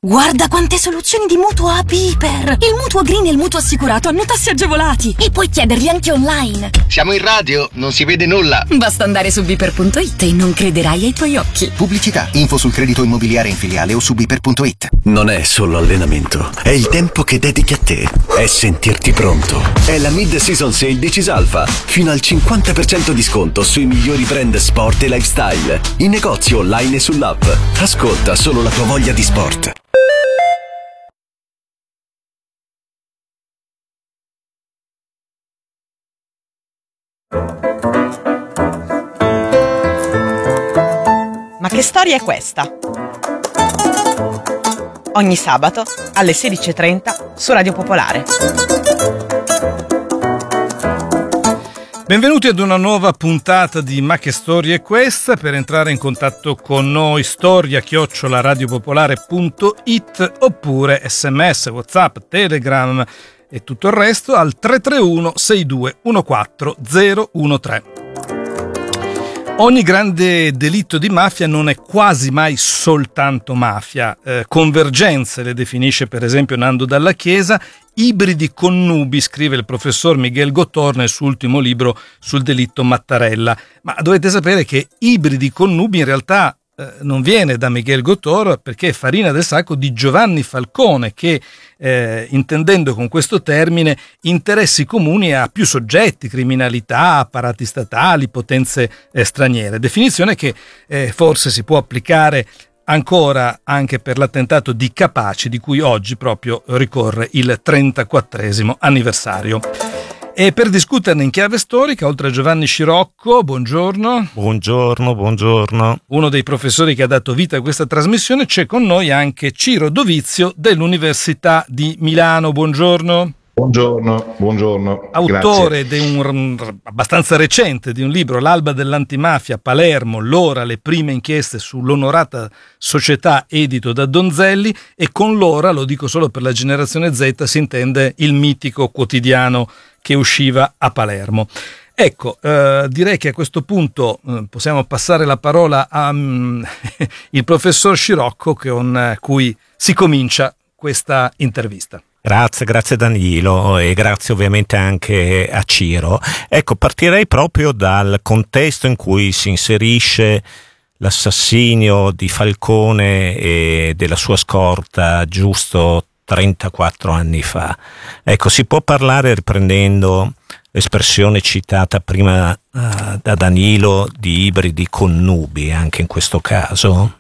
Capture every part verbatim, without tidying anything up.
Guarda quante soluzioni di mutuo a Piper! Il mutuo green e il mutuo assicurato hanno tassi agevolati e puoi chiederli anche online. Siamo in radio, non si vede nulla. Basta andare su biper punto it e non crederai ai tuoi occhi. Pubblicità, info sul credito immobiliare in filiale o su biper punto it. Non è solo allenamento, è il tempo che dedichi a te. È sentirti pronto. È la mid-season sale di Cisalfa. Fino al cinquanta per cento di sconto sui migliori brand sport e lifestyle. In negozio online e sull'app. Ascolta solo la tua voglia di sport. Ma che storia è questa? Ogni sabato alle sedici e trenta su Radio Popolare. Benvenuti ad una nuova puntata di Ma che storia è questa? Per entrare in contatto con noi storia chiocciola radiopopolare punto it oppure sms, WhatsApp, Telegram e tutto il resto al tre tre uno sei due uno quattro zero uno tre. Ogni grande delitto di mafia non è quasi mai soltanto mafia. Eh, convergenze le definisce per esempio Nando Dalla Chiesa, ibridi connubi, scrive il professor Miguel Gotor nel suo ultimo libro sul delitto Mattarella. Ma dovete sapere che ibridi connubi in realtà eh, non viene da Miguel Gotor, perché è farina del sacco di Giovanni Falcone, che eh, intendendo con questo termine interessi comuni a più soggetti, criminalità, apparati statali, potenze eh, straniere. Definizione che eh, forse si può applicare ancora anche per l'attentato di Capaci, di cui oggi proprio ricorre il trentaquattresimo anniversario. E per discuterne in chiave storica, oltre a Giovanni Scirocco, buongiorno. Buongiorno, buongiorno. Uno dei professori che ha dato vita a questa trasmissione, c'è con noi anche Ciro Dovizio dell'Università di Milano. Buongiorno. Buongiorno, buongiorno. Autore di un abbastanza recente di un libro, L'alba dell'antimafia, Palermo, l'ora, le prime inchieste sull'onorata società, edito da Donzelli, e con l'ora, lo dico solo per la generazione Z, si intende il mitico quotidiano che usciva a Palermo. Ecco, eh, direi che a questo punto eh, possiamo passare la parola al um, professor Scirocco, con eh, cui si comincia questa intervista. Grazie, grazie Danilo e grazie ovviamente anche a Ciro. Ecco, partirei proprio dal contesto in cui si inserisce l'assassinio di Falcone e della sua scorta giusto trentaquattro anni fa. Ecco, si può parlare, riprendendo l'espressione citata prima uh, da Danilo, di ibridi connubi anche in questo caso?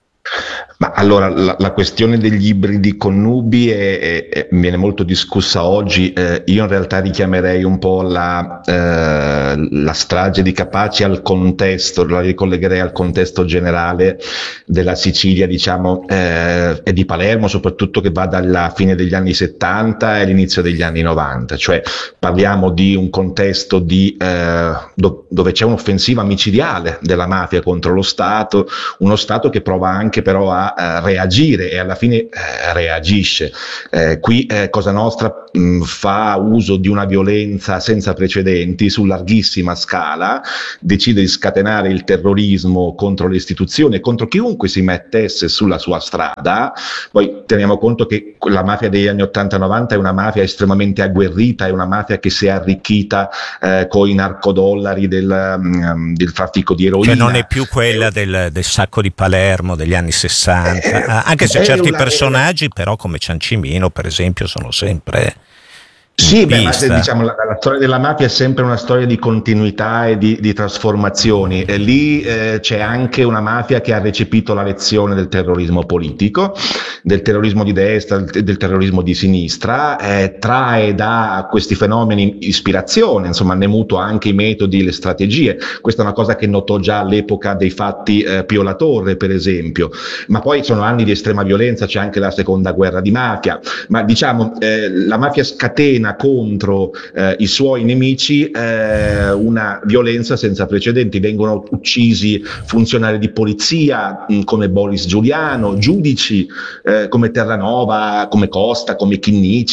Ma allora la, la questione degli ibridi connubi è, è, è, viene molto discussa oggi. Eh, io in realtà richiamerei un po' la, eh, la strage di Capaci al contesto, la ricollegherei al contesto generale della Sicilia, diciamo, eh, e di Palermo, soprattutto, che va dalla fine degli anni settanta e l'inizio degli anni novanta. Cioè parliamo di un contesto di, eh, do, dove c'è un'offensiva micidiale della mafia contro lo Stato, uno Stato che prova anche però a Uh, reagire e alla fine uh, reagisce. Uh, qui uh, Cosa Nostra mh, fa uso di una violenza senza precedenti su larghissima scala, decide di scatenare il terrorismo contro le istituzioni e contro chiunque si mettesse sulla sua strada. Poi teniamo conto che la mafia degli anni ottanta novanta è una mafia estremamente agguerrita, è una mafia che si è arricchita uh, con i narcodollari del, um, del traffico di eroina. Cioè non è più quella del, del sacco di Palermo degli anni sessanta. Eh, anche se certi una, personaggi, però, come Ciancimino, per esempio, sono sempre. Sì, beh, ma se, diciamo, la, la storia della mafia è sempre una storia di continuità e di, di trasformazioni. E lì eh, c'è anche una mafia che ha recepito la lezione del terrorismo politico, del terrorismo di destra, del, del terrorismo di sinistra, eh, trae da questi fenomeni ispirazione, insomma, ne mutua anche i metodi, le strategie. Questa è una cosa che notò già all'epoca dei fatti eh, Pio La Torre, per esempio. Ma poi sono anni di estrema violenza, c'è anche la seconda guerra di mafia. Ma diciamo, eh, la mafia scatena contro eh, i suoi nemici eh, una violenza senza precedenti. Vengono uccisi funzionari di polizia mh, come Boris Giuliano, giudici eh, come Terranova, come Costa, come Chinnici,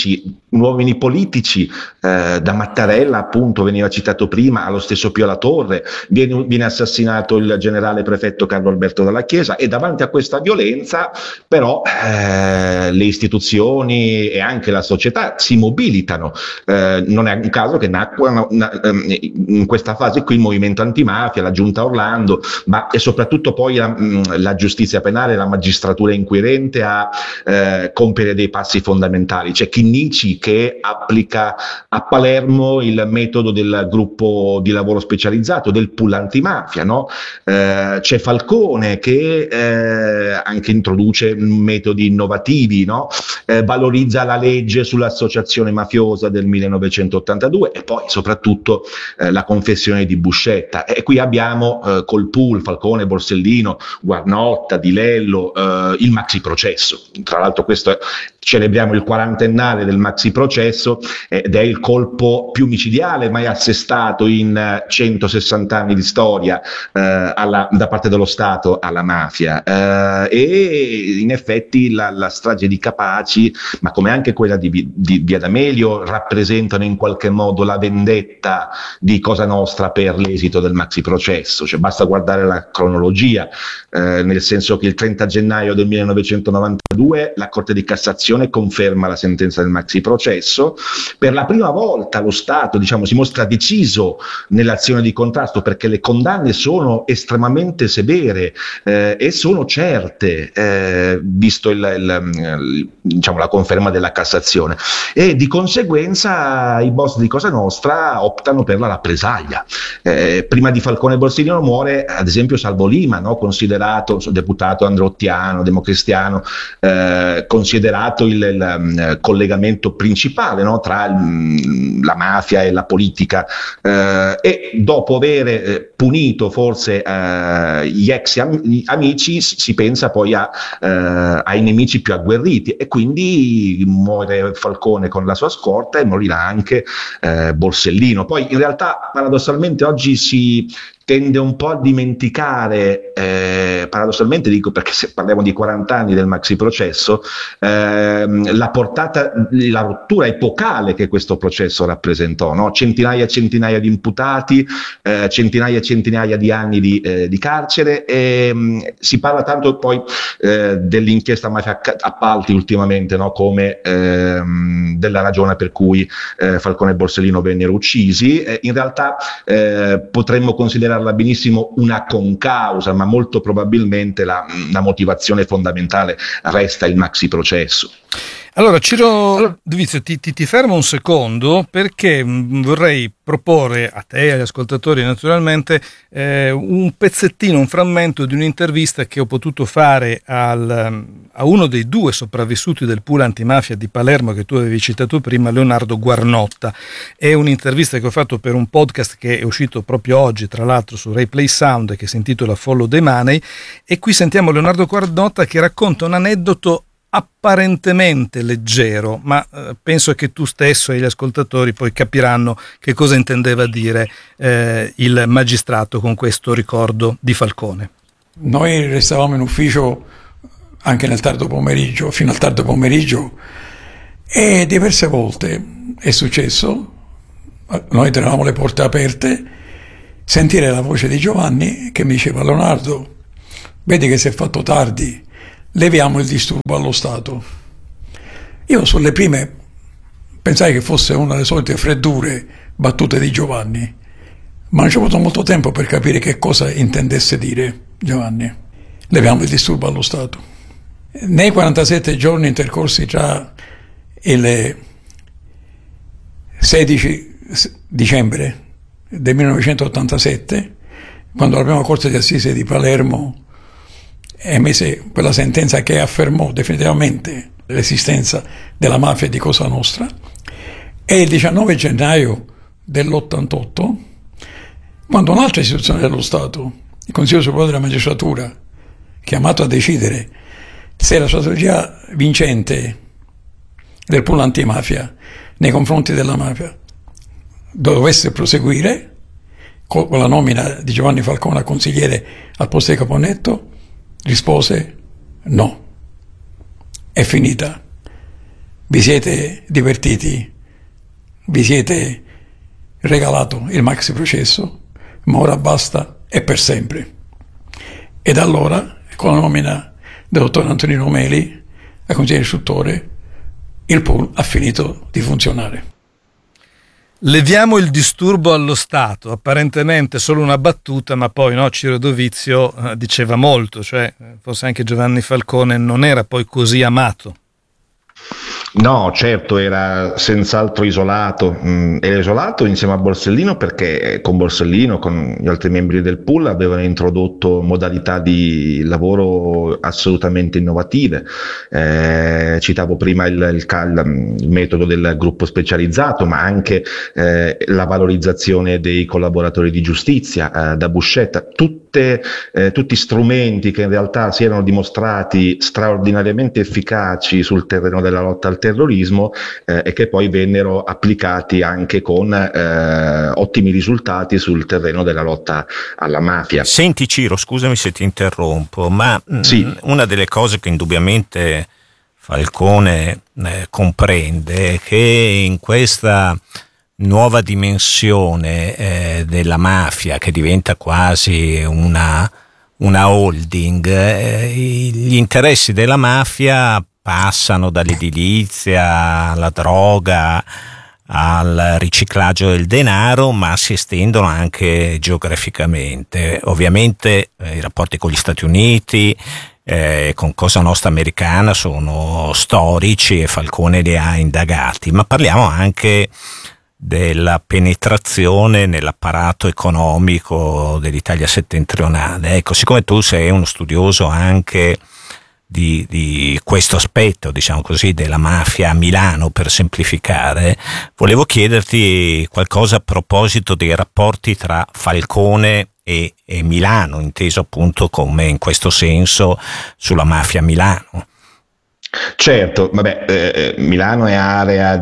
uomini politici, eh, da Mattarella appunto veniva citato prima, allo stesso Pio La Torre, viene, viene assassinato il generale prefetto Carlo Alberto Dalla Chiesa, e davanti a questa violenza però eh, le istituzioni e anche la società si mobilitano. Eh, non è un caso che nacque una, una, in questa fase qui il movimento antimafia, la giunta Orlando, ma e soprattutto poi la, la giustizia penale, la magistratura inquirente a eh, compiere dei passi fondamentali. C'è Chinnici che applica a Palermo il metodo del gruppo di lavoro specializzato, del pool antimafia, no? Eh, c'è Falcone che eh, anche introduce metodi innovativi, no? Eh, valorizza la legge sull'associazione mafiosa del millenovecentottantadue, e poi soprattutto eh, la confessione di Buscetta. E qui abbiamo eh, col pool Falcone, Borsellino, Guarnotta, Di Lello, eh, il maxi processo. Tra l'altro questo è, celebriamo il quarantennale del maxi processo ed è il colpo più micidiale mai assestato in centosessanta anni di storia eh, alla, da parte dello Stato alla mafia, eh, e in effetti la, la strage di Capaci, ma come anche quella di, di Via D'Amelio, rappresentano in qualche modo la vendetta di Cosa Nostra per l'esito del maxi processo. Cioè, basta guardare la cronologia, eh, nel senso che il trenta gennaio del millenovecentonovantadue la Corte di Cassazione conferma la sentenza del maxi processo. Per la prima volta lo Stato, diciamo, si mostra deciso nell'azione di contrasto, perché le condanne sono estremamente severe eh, e sono certe, eh, visto il, il, il, diciamo, la conferma della Cassazione, e di conseguenza i boss di Cosa Nostra optano per la rappresaglia. Eh, prima di Falcone e Borsellino muore ad esempio Salvo Lima, no? Considerato deputato androttiano, democristiano, eh, considerato il, il collegamento principale, no? Tra il, la mafia e la politica, eh, e dopo aver eh, punito forse eh, gli ex am- amici si pensa poi a, eh, ai nemici più agguerriti, e quindi muore Falcone con la sua scorta e morirà anche eh, Borsellino. Poi in realtà paradossalmente oggi si tende un po' a dimenticare, eh, paradossalmente dico, perché se parliamo di quaranta anni del maxi processo, ehm, la portata, la rottura epocale che questo processo rappresentò, no? Centinaia e centinaia di imputati, eh, centinaia e centinaia di anni di, eh, di carcere, e mh, si parla tanto poi eh, dell'inchiesta mafia appalti ultimamente, no? Come ehm, della ragione per cui eh, Falcone e Borsellino vennero uccisi. Eh, in realtà eh, potremmo considerare benissimo una concausa, ma molto probabilmente la, la motivazione fondamentale resta il maxi processo. Allora, Ciro Divizio, ti, ti, ti fermo un secondo, perché vorrei proporre a te e agli ascoltatori naturalmente eh, un pezzettino, un frammento di un'intervista che ho potuto fare al, a uno dei due sopravvissuti del pool antimafia di Palermo che tu avevi citato prima, Leonardo Guarnotta. È un'intervista che ho fatto per un podcast che è uscito proprio oggi, tra l'altro su Rai Play Sound, che si intitola Follow the Money, e qui sentiamo Leonardo Guarnotta che racconta un aneddoto apparentemente leggero, ma eh, penso che tu stesso e gli ascoltatori poi capiranno che cosa intendeva dire eh, il magistrato con questo ricordo di Falcone. Noi restavamo in ufficio anche nel tardo pomeriggio, fino al tardo pomeriggio, e diverse volte è successo, noi tenevamo le porte aperte, sentire la voce di Giovanni che mi diceva: Leonardo, vedi che si è fatto tardi, leviamo il disturbo allo Stato. Io sulle prime pensai che fosse una delle solite freddure battute di Giovanni, ma non ci ho avuto molto tempo per capire che cosa intendesse dire Giovanni. Leviamo il disturbo allo Stato. Nei quarantasette giorni intercorsi tra il sedici dicembre del millenovecentottantasette, quando la prima corte di assise di Palermo emise quella sentenza che affermò definitivamente l'esistenza della mafia di Cosa Nostra, e il diciannove gennaio dell'ottantotto, quando un'altra istituzione dello Stato, il Consiglio Superiore della Magistratura, chiamato a decidere se la strategia vincente del pool antimafia nei confronti della mafia dovesse proseguire con la nomina di Giovanni Falcone a consigliere al posto di Caponnetto, rispose no, è finita, vi siete divertiti, vi siete regalato il maxi processo, ma ora basta e per sempre. Ed allora, con la nomina del dottor Antonino Meli a consigliere istruttore, il pool ha finito di funzionare. Leviamo il disturbo allo Stato, apparentemente solo una battuta, ma poi no, Ciro Dovizio eh, diceva molto, cioè forse anche Giovanni Falcone non era poi così amato. No, certo, era senz'altro isolato, mm, era isolato insieme a Borsellino perché con Borsellino, con gli altri membri del pool, avevano introdotto modalità di lavoro assolutamente innovative. Eh, citavo prima il, il, il metodo del gruppo specializzato, ma anche eh, la valorizzazione dei collaboratori di giustizia, eh, da Buscetta, tutte, eh, tutti strumenti che in realtà si erano dimostrati straordinariamente efficaci sul terreno della lotta al terrorismo eh, e che poi vennero applicati anche con eh, ottimi risultati sul terreno della lotta alla mafia. Senti Ciro, scusami se ti interrompo, ma sì. mh, una delle cose che indubbiamente Falcone eh, comprende è che in questa nuova dimensione eh, della mafia, che diventa quasi una, una holding, eh, gli interessi della mafia passano dall'edilizia alla droga al riciclaggio del denaro, ma si estendono anche geograficamente. Ovviamente eh, i rapporti con gli Stati Uniti, eh, con Cosa Nostra americana sono storici e Falcone li ha indagati, ma parliamo anche della penetrazione nell'apparato economico dell'Italia settentrionale. Ecco, siccome tu sei uno studioso anche Di, di questo aspetto, diciamo così, della mafia a Milano, per semplificare, volevo chiederti qualcosa a proposito dei rapporti tra Falcone e, e Milano, inteso appunto come in questo senso sulla mafia a Milano. Certo, vabbè, eh, Milano è area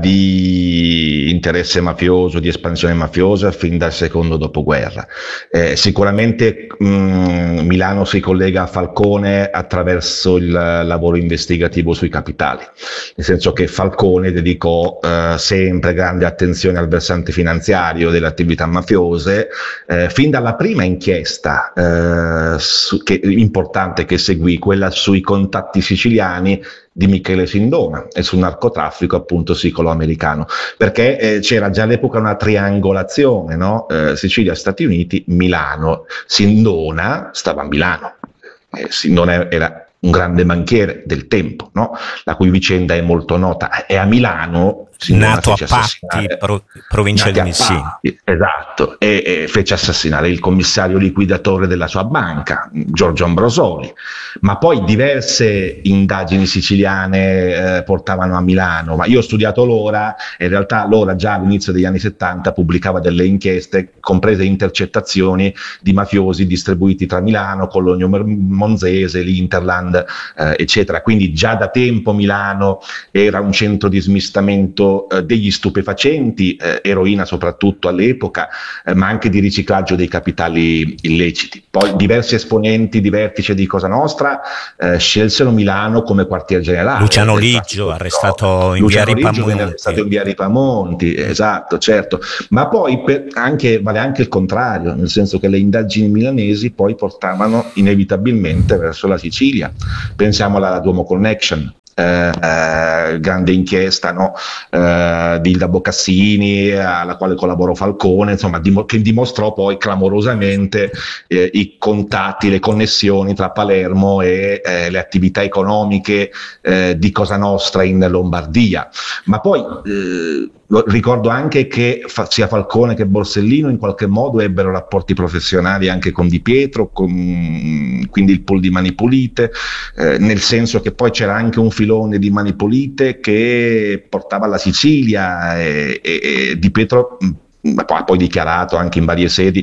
di interesse mafioso, di espansione mafiosa fin dal secondo dopoguerra. Eh, sicuramente mh, Milano si collega a Falcone attraverso il lavoro investigativo sui capitali, nel senso che Falcone dedicò eh, sempre grande attenzione al versante finanziario delle attività mafiose, eh, fin dalla prima inchiesta eh, su, che, importante che seguì, quella sui contatti siciliani di Michele Sindona e sul narcotraffico appunto sicilo-americano, perché eh, c'era già all'epoca una triangolazione, no? eh, Sicilia, Stati Uniti, Milano. Sindona stava a Milano, eh, Sindona era un grande banchiere del tempo, no? La cui vicenda è molto nota, è a Milano. Nato a Patti, pro, provincia di Messina. Esatto, e, e fece assassinare il commissario liquidatore della sua banca, Giorgio Ambrosoli, ma poi diverse indagini siciliane eh, portavano a Milano. Ma io ho studiato l'Ora, e in realtà l'Ora già all'inizio degli anni settanta pubblicava delle inchieste, comprese intercettazioni di mafiosi distribuiti tra Milano, Cologno Monzese, l'Interland, eh, eccetera. Quindi già da tempo Milano era un centro di smistamento degli stupefacenti, eh, eroina soprattutto all'epoca, eh, ma anche di riciclaggio dei capitali illeciti. Poi diversi esponenti di vertice di Cosa Nostra eh, scelsero Milano come quartier generale. Luciano Liggio, arrestato in via Ripamonti. arrestato in via Ripamonti, esatto, certo. Ma poi per anche, vale anche il contrario, nel senso che le indagini milanesi poi portavano inevitabilmente verso la Sicilia. Pensiamo alla Duomo Connection. Eh, eh, grande inchiesta, no? eh, di Ilda Boccassini, alla quale collaborò Falcone, insomma, dim- che dimostrò poi clamorosamente eh, i contatti, le connessioni tra Palermo e eh, le attività economiche eh, di Cosa Nostra in Lombardia. Ma poi eh, ricordo anche che fa- sia Falcone che Borsellino in qualche modo ebbero rapporti professionali anche con Di Pietro, con, quindi il pool di Mani Pulite, eh, nel senso che poi c'era anche un filone di Mani Pulite che portava alla Sicilia, e, e, e Di Pietro ha poi dichiarato anche in varie sedi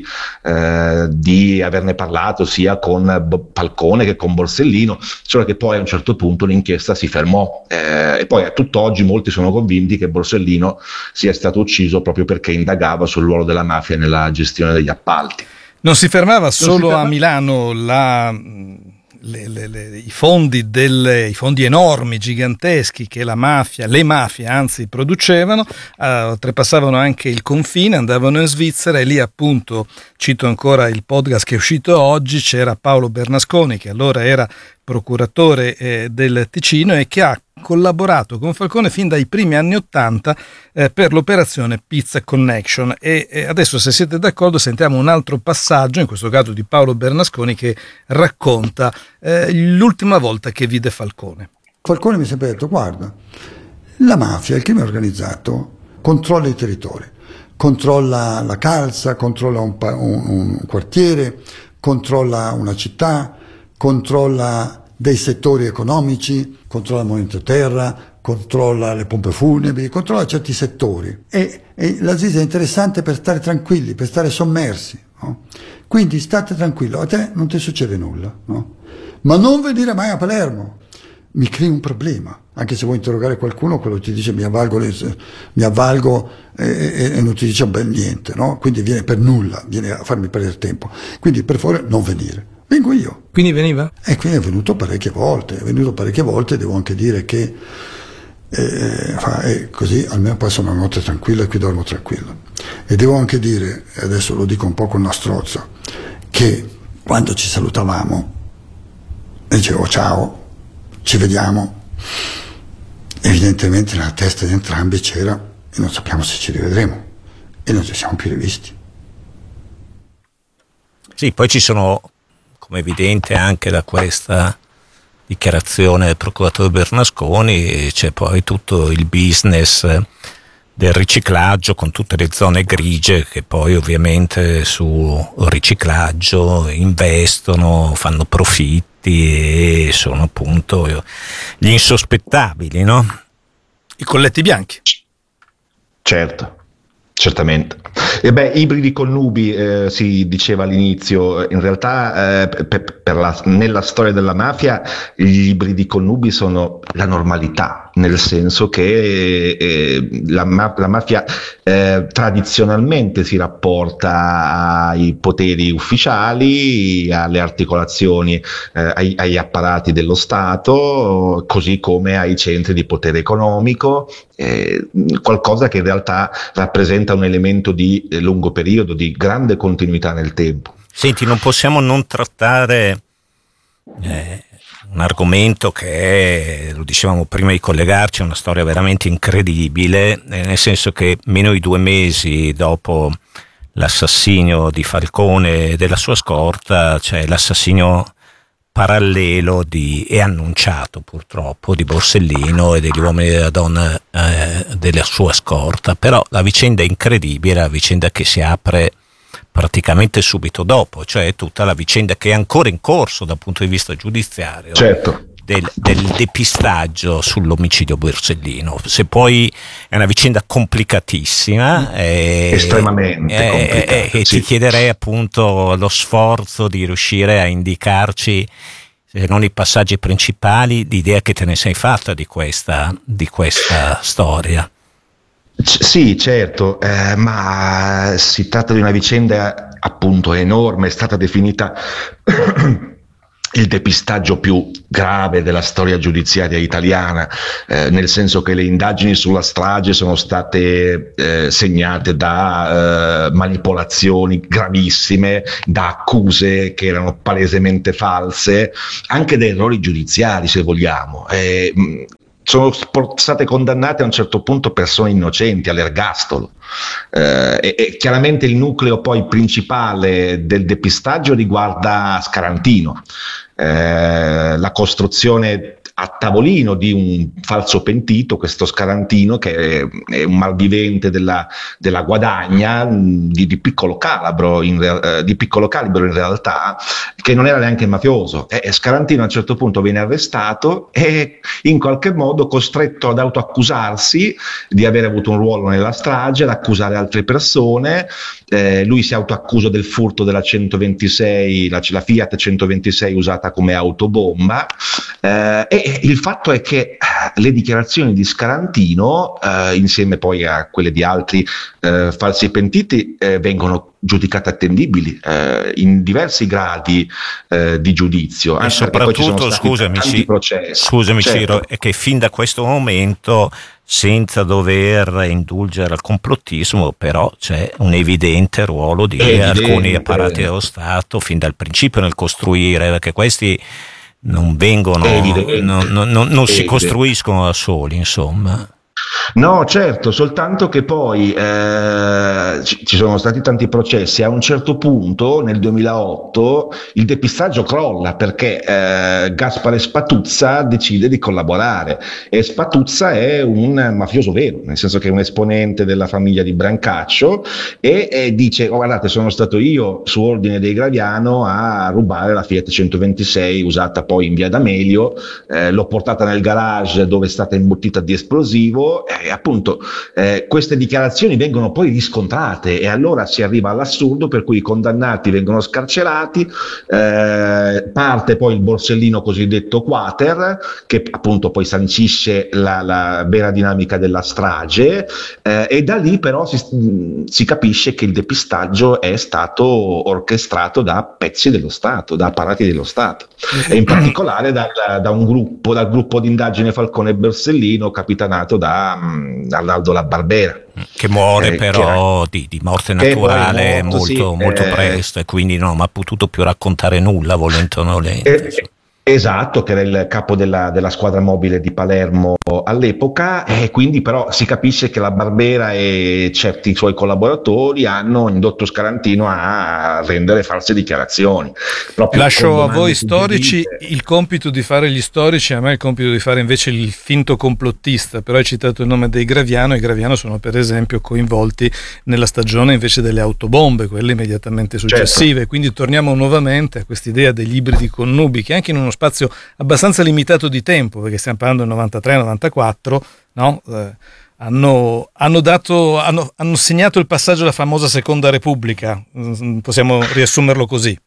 eh, di averne parlato sia con Falcone che con Borsellino, solo che poi a un certo punto l'inchiesta si fermò eh, e poi a tutt'oggi molti sono convinti che Borsellino sia stato ucciso proprio perché indagava sul ruolo della mafia nella gestione degli appalti. Non si fermava solo non si fermava. a Milano la... le, le, le, i fondi delle, i fondi enormi, giganteschi che la mafia, le mafie anzi producevano, eh, oltrepassavano anche il confine, andavano in Svizzera, e lì appunto, cito ancora il podcast che è uscito oggi, c'era Paolo Bernasconi, che allora era procuratore eh, del Ticino e che ha collaborato con Falcone fin dai primi anni Ottanta eh, per l'operazione Pizza Connection. E eh, adesso, se siete d'accordo, sentiamo un altro passaggio, in questo caso di Paolo Bernasconi, che racconta eh, l'ultima volta che vide Falcone. Falcone mi ha sempre detto: guarda, la mafia, il crimine organizzato controlla i territori, controlla la calza, controlla un, un, un quartiere, controlla una città, controlla dei settori economici, controlla il movimento terra, controlla le pompe funebri, controlla certi settori. E, e la Svizzera è interessante per stare tranquilli, per stare sommersi, no? Quindi state tranquillo, a te non ti succede nulla, no? Ma non venire mai a Palermo, mi crei un problema. Anche se vuoi interrogare qualcuno, quello ti dice mi avvalgo, le, mi avvalgo e, e, e non ti dice ben niente, no? Quindi viene per nulla, viene a farmi perdere tempo. Quindi per favore non venire. Vengo io. Quindi veniva? E quindi è venuto parecchie volte, è venuto parecchie volte, devo anche dire che eh, fa, eh, così almeno passo una notte tranquilla e qui dormo tranquillo. E devo anche dire, e adesso lo dico un po' con una strozza, che quando ci salutavamo e dicevo ciao, ci vediamo, evidentemente nella testa di entrambi c'era e non sappiamo se ci rivedremo, e non ci siamo più rivisti. Sì, poi ci sono, come evidente anche da questa dichiarazione del procuratore Bernasconi, c'è poi tutto il business del riciclaggio con tutte le zone grigie che poi ovviamente sul riciclaggio investono, fanno profitti e sono appunto gli insospettabili, no? I colletti bianchi. Certo. Certamente. E beh, ibridi connubi, eh, si diceva all'inizio, in realtà eh, per, per la, nella storia della mafia gli ibridi connubi sono la normalità, nel senso che eh, la, la mafia eh, tradizionalmente si rapporta ai poteri ufficiali, alle articolazioni, eh, ai, agli apparati dello Stato, così come ai centri di potere economico, eh, qualcosa che in realtà rappresenta un elemento di eh, lungo periodo, di grande continuità nel tempo. Senti, non possiamo non trattare eh, un argomento che è, lo dicevamo prima di collegarci, è una storia veramente incredibile, eh, nel senso che meno di due mesi dopo l'assassinio di Falcone e della sua scorta c'è l'assassinio parallelo di, e annunciato purtroppo, di Borsellino e degli uomini della donna eh, della sua scorta. Però la vicenda è incredibile, la vicenda che si apre praticamente subito dopo, cioè tutta la vicenda che è ancora in corso dal punto di vista giudiziario. Certo. Del, del depistaggio sull'omicidio Borsellino. Se poi è una vicenda complicatissima, eh, estremamente eh, complicata, eh, eh, sì. Ti chiederei appunto lo sforzo di riuscire a indicarci, se non i passaggi principali, l'idea che te ne sei fatta di questa, di questa storia. C- sì, certo, eh, ma si tratta di una vicenda appunto enorme, è stata definita il depistaggio più grave della storia giudiziaria italiana, eh, nel senso che le indagini sulla strage sono state eh, segnate da eh, manipolazioni gravissime, da accuse che erano palesemente false, anche da errori giudiziari, se vogliamo. Eh, sono state condannate a un certo punto persone innocenti all'ergastolo. Eh, e, e chiaramente il nucleo poi principale del depistaggio riguarda Scarantino, eh, la costruzione a tavolino di un falso pentito, questo Scarantino che è, è un malvivente della, della Guadagna, di, di, piccolo calibro in, eh, di piccolo calibro in realtà, che non era neanche mafioso. E Scarantino a un certo punto viene arrestato e in qualche modo costretto ad autoaccusarsi di aver avuto un ruolo nella strage, ad accusare altre persone. Eh, lui si autoaccusa del furto della centoventisei, la, la Fiat centoventisei usata come autobomba, eh, e il fatto è che le dichiarazioni di Scarantino, eh, insieme poi a quelle di altri eh, falsi pentiti, eh, vengono giudicate attendibili eh, in diversi gradi eh, di giudizio. E soprattutto, scusami, ci, scusami certo. Ciro, è che fin da questo momento, senza dover indulgere al complottismo, però c'è un evidente ruolo di evidente. alcuni apparati dello Stato fin dal principio nel costruire, perché questi non vengono, non, non, non, non si costruiscono da soli, insomma. No, certo, soltanto che poi eh, ci sono stati tanti processi. A un certo punto, nel duemilaotto, il depistaggio crolla perché eh, Gaspare Spatuzza decide di collaborare, e Spatuzza è un mafioso vero, nel senso che è un esponente della famiglia di Brancaccio, e, e dice: oh, guardate, sono stato io su ordine dei Graviano a rubare la Fiat centoventisei usata poi in via D'Amelio, eh, l'ho portata nel garage dove è stata imbottita di esplosivo. E appunto eh, queste dichiarazioni vengono poi riscontrate, e allora si arriva all'assurdo per cui i condannati vengono scarcerati, eh, parte poi il borsellino cosiddetto quater, che appunto poi sancisce la, la vera dinamica della strage, eh, e da lì però si, si capisce che il depistaggio è stato orchestrato da pezzi dello Stato, da apparati dello Stato, e in particolare da, da un gruppo, dal gruppo di indagine Falcone e Borsellino, capitanato da Arnaldo La Barbera, che muore eh, però che, di, di morte naturale morto, molto, sì, molto eh, presto, e quindi non ha potuto più raccontare nulla, volente o nolente. Eh, Esatto, che era il capo della, della squadra mobile di Palermo all'epoca, e quindi però si capisce che La Barbera e certi suoi collaboratori hanno indotto Scarantino a rendere false dichiarazioni. Lascio a voi storici il compito di fare gli storici, a me il compito di fare invece il finto complottista. Però hai citato il nome dei Graviano, e i Graviano sono per esempio coinvolti nella stagione invece delle autobombe, quelle immediatamente successive, certo. Quindi torniamo nuovamente a quest'idea degli ibridi connubi, che anche in uno spazio abbastanza limitato di tempo, perché stiamo parlando del novantatré novantaquattro, no? Eh, hanno, hanno, dato, hanno, hanno segnato il passaggio alla famosa Seconda Repubblica, possiamo riassumerlo così.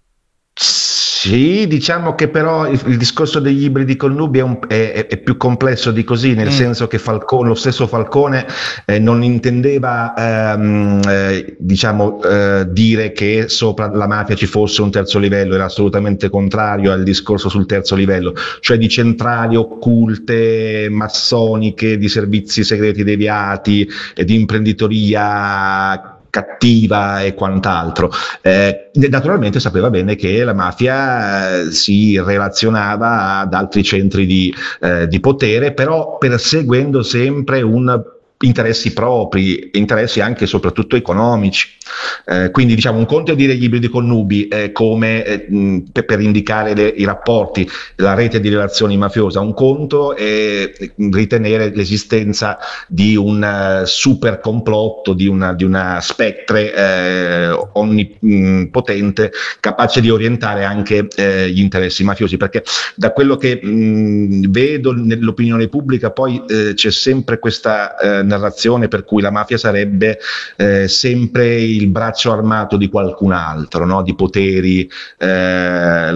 Sì, diciamo che però il, il discorso degli ibridi connubi è, un, è, è più complesso di così, nel mm. senso che Falcone, lo stesso Falcone eh, non intendeva ehm, eh, diciamo eh, dire che sopra la mafia ci fosse un terzo livello, era assolutamente contrario al discorso sul terzo livello, cioè di centrali occulte, massoniche, di servizi segreti deviati e di imprenditoria cattiva e quant'altro. Eh, naturalmente sapeva bene che la mafia eh, si relazionava ad altri centri di, eh, di potere, però perseguendo sempre un interessi propri, interessi anche e soprattutto economici. Eh, quindi diciamo un conto è dire gli ibridi connubi eh, come eh, mh, per, per indicare le, i rapporti, la rete di relazioni mafiosa, un conto è ritenere l'esistenza di un uh, super complotto, di una, di una spettre eh, onnipotente capace di orientare anche eh, gli interessi mafiosi, perché da quello che mh, vedo nell'opinione pubblica poi eh, c'è sempre questa eh, narrazione per cui la mafia sarebbe eh, sempre il braccio armato di qualcun altro, no? Di poteri eh,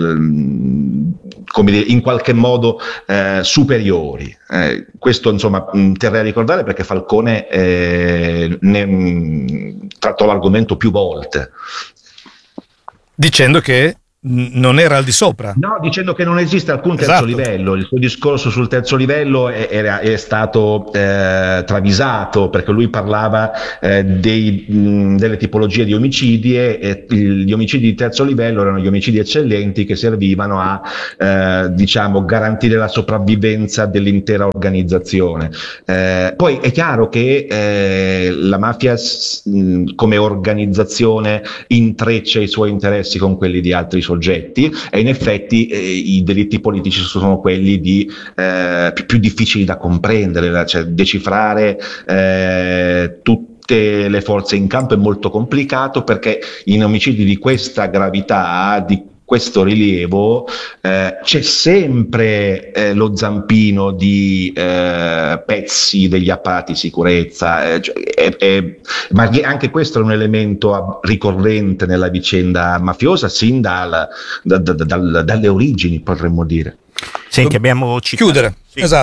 come dire, in qualche modo eh, superiori. Eh, questo insomma terrei a ricordare, perché Falcone eh, ne mh, trattò l'argomento più volte, dicendo che non era al di sopra. No, dicendo che non esiste alcun terzo esatto. livello. Il suo discorso sul terzo livello è, è, è stato eh, travisato, perché lui parlava eh, dei, mh, delle tipologie di omicidi, e, e gli omicidi di terzo livello erano gli omicidi eccellenti che servivano a eh, diciamo garantire la sopravvivenza dell'intera organizzazione. Eh, poi è chiaro che eh, la mafia mh, come organizzazione intreccia i suoi interessi con quelli di altri soggetti, e in effetti eh, i delitti politici sono quelli di, eh, più, più difficili da comprendere, cioè decifrare eh, tutte le forze in campo è molto complicato, perché in omicidi di questa gravità, di questo rilievo, eh, c'è sempre eh, lo zampino di eh, pezzi degli apparati di sicurezza, eh, cioè, è, è, ma anche questo è un elemento ricorrente nella vicenda mafiosa sin dal, da, da, da, dalle origini, potremmo dire. Senti, abbiamo citato... Chiudere, sì. esatto.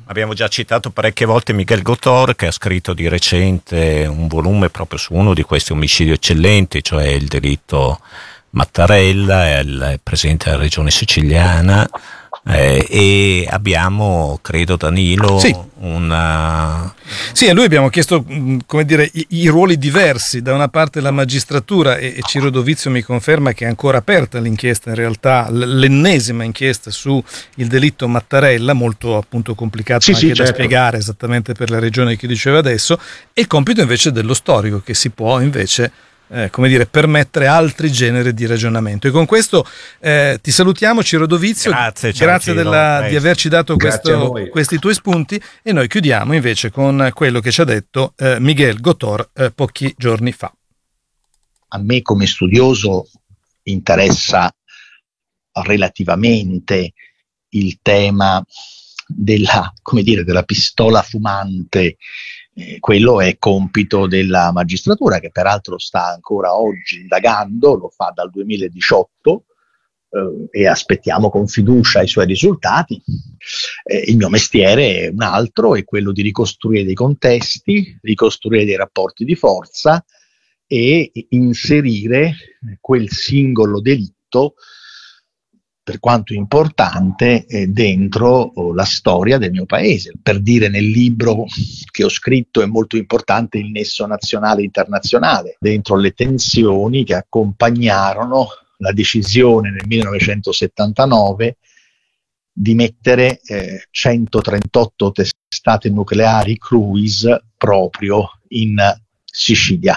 Abbiamo già citato parecchie volte Miguel Gotor, che ha scritto di recente un volume proprio su uno di questi omicidi eccellenti, cioè il delitto Mattarella, è il presidente della regione siciliana, eh, e abbiamo, credo Danilo, sì. una... Sì, a lui abbiamo chiesto, come dire, i, i ruoli diversi. Da una parte la magistratura, e, e Ciro Dovizio mi conferma che è ancora aperta l'inchiesta, in realtà l'ennesima inchiesta su il delitto Mattarella, molto appunto complicato sì, anche sì, da certo. spiegare esattamente per la regione che diceva adesso, e il compito invece dello storico, che si può invece Eh, come dire, permettere altri generi di ragionamento. E con questo eh, ti salutiamo, Ciro Dovizio. Grazie, ciao, grazie Ciro. della, di averci dato questo, questi tuoi spunti, e noi chiudiamo invece con quello che ci ha detto eh, Miguel Gotor eh, pochi giorni fa. A me come studioso interessa relativamente il tema della, come dire, della pistola fumante. Eh, quello è compito della magistratura, che peraltro sta ancora oggi indagando, lo fa dal duemiladiciotto, eh, e aspettiamo con fiducia i suoi risultati. Eh, il mio mestiere è un altro, è quello di ricostruire dei contesti, ricostruire dei rapporti di forza e inserire quel singolo delitto, per quanto importante, eh, dentro oh, la storia del mio paese. Per dire, nel libro che ho scritto è molto importante il nesso nazionale e internazionale, dentro le tensioni che accompagnarono la decisione nel millenovecentosettantanove di mettere eh, centotrentotto testate nucleari cruise proprio in Sicilia.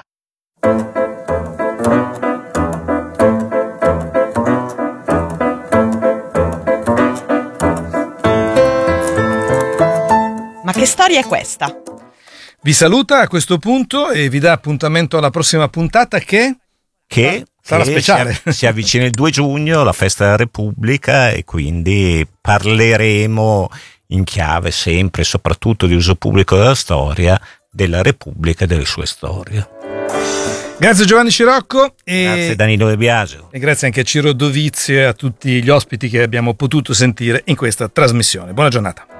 Ma che storia è questa? Vi saluta a questo punto e vi dà appuntamento alla prossima puntata che... Che... sarà che speciale. Si, si avvicina il due giugno, la festa della Repubblica, e quindi parleremo in chiave sempre e soprattutto di uso pubblico della storia, della Repubblica e delle sue storie. Grazie Giovanni Scirocco e grazie Danilo De Biasio, e grazie anche a Ciro Dovizio e a tutti gli ospiti che abbiamo potuto sentire in questa trasmissione. Buona giornata.